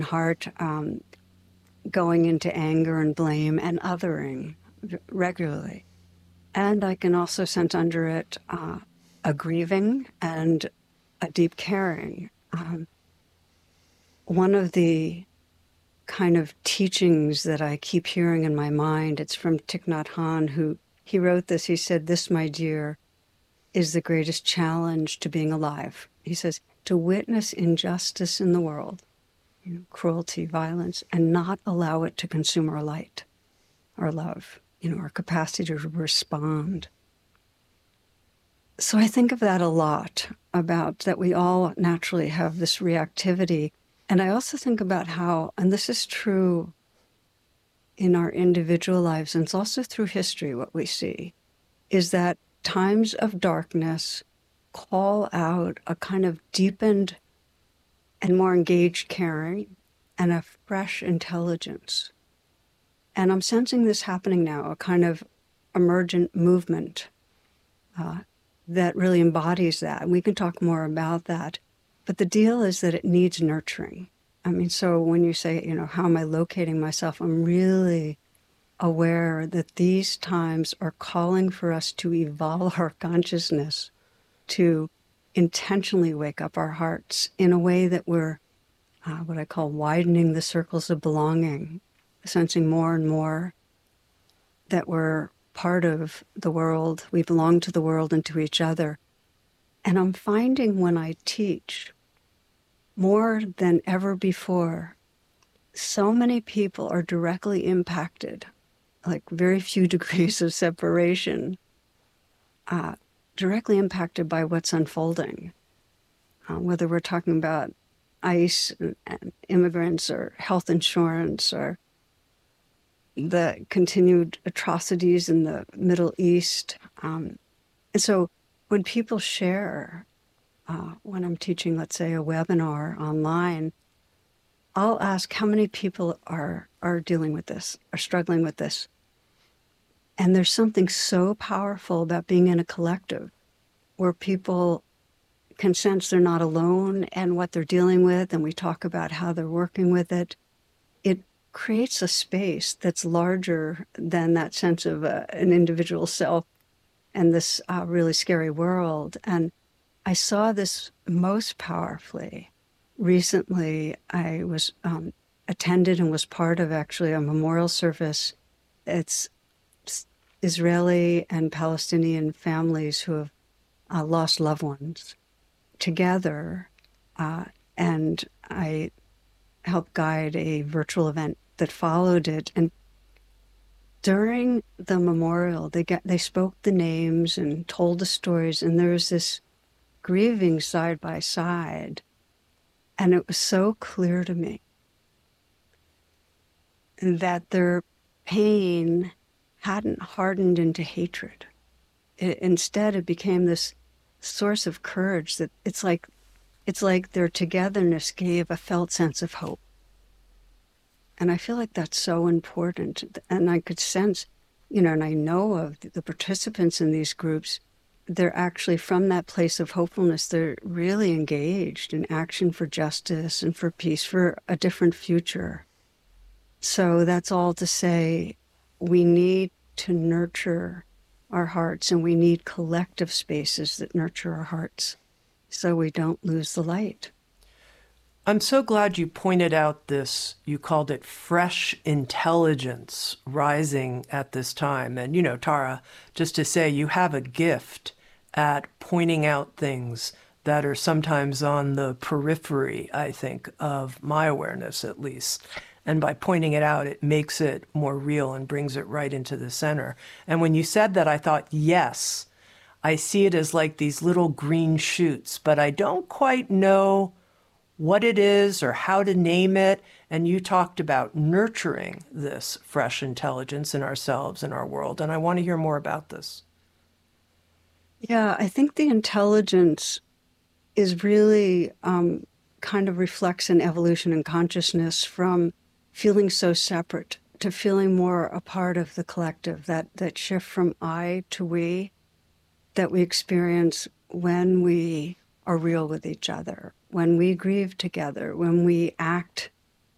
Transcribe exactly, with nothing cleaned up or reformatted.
heart um, going into anger and blame and othering regularly. And I can also sense under it uh, a grieving and a deep caring. Um, one of the kind of teachings that I keep hearing in my mind, it's from Thich Nhat Hanh, who he wrote this. He said, "This, my dear, is the greatest challenge to being alive." He says, to witness injustice in the world, you know, cruelty, violence, and not allow it to consume our light, our love, you know, our capacity to respond. So I think of that a lot, about that we all naturally have this reactivity. And I also think about how, and this is true in our individual lives, and it's also through history, what we see, is that times of darkness call out a kind of deepened and more engaged caring and a fresh intelligence. And I'm sensing this happening now, a kind of emergent movement uh, that really embodies that. And we can talk more about that. But the deal is that it needs nurturing. I mean, so when you say, you know, how am I locating myself? I'm really aware that these times are calling for us to evolve our consciousness, to intentionally wake up our hearts in a way that we're uh, what I call widening the circles of belonging, sensing more and more that we're part of the world, we belong to the world and to each other. And I'm finding when I teach, more than ever before, so many people are directly impacted, like very few degrees of separation, uh, directly impacted by what's unfolding. Uh, whether we're talking about ICE and, and immigrants or health insurance or the continued atrocities in the Middle East. Um, and so when people share, uh, when I'm teaching, let's say, a webinar online, I'll ask how many people are, are dealing with this, are struggling with this. And there's something so powerful about being in a collective where people can sense they're not alone and what they're dealing with, and we talk about how they're working with it. It creates a space that's larger than that sense of uh, an individual self and this uh, really scary world. And I saw this most powerfully. Recently, I was um, attended and was part of actually a memorial service. It's Israeli and Palestinian families who have uh, lost loved ones together, uh, and I helped guide a virtual event that followed it. And during the memorial, they got they spoke the names and told the stories, and there was this grieving side by side. And it was so clear to me that their pain hadn't hardened into hatred. It, instead, it became this source of courage that it's like it's like their togetherness gave a felt sense of hope. And I feel like that's so important. And I could sense, you know, and I know of the participants in these groups, they're actually from that place of hopefulness. They're really engaged in action for justice and for peace, for a different future. So that's all to say, we need to nurture our hearts, and we need collective spaces that nurture our hearts so we don't lose the light. I'm so glad you pointed out this, you called it fresh intelligence rising at this time. And, you know, Tara, just to say, you have a gift at pointing out things that are sometimes on the periphery, I think, of my awareness at least. And by pointing it out, it makes it more real and brings it right into the center. And when you said that, I thought, yes, I see it as like these little green shoots, but I don't quite know what it is or how to name it. And you talked about nurturing this fresh intelligence in ourselves and our world. And I want to hear more about this. Yeah, I think the intelligence is really um, kind of reflects an evolution in consciousness from feeling so separate to feeling more a part of the collective, that, that shift from I to we that we experience when we are real with each other, when we grieve together, when we act